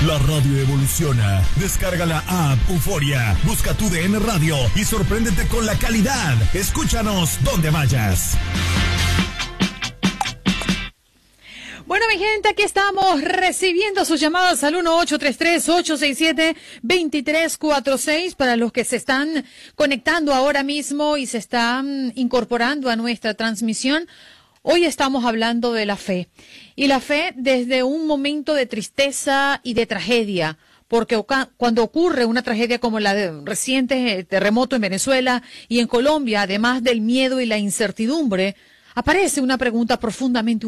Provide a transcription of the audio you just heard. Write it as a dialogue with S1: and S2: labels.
S1: La radio evoluciona. Descarga la app Euforia. Busca tu DN Radio y sorpréndete con la calidad. Escúchanos donde vayas.
S2: Bueno, mi gente, aquí estamos recibiendo sus llamadas al 1833-867-2346 para los que se están conectando ahora mismo y se están incorporando a nuestra transmisión. Hoy estamos hablando de la fe, y la fe desde un momento de tristeza y de tragedia, porque cuando ocurre una tragedia como la reciente terremoto en Venezuela y en Colombia, además del miedo y la incertidumbre, aparece una pregunta profundamente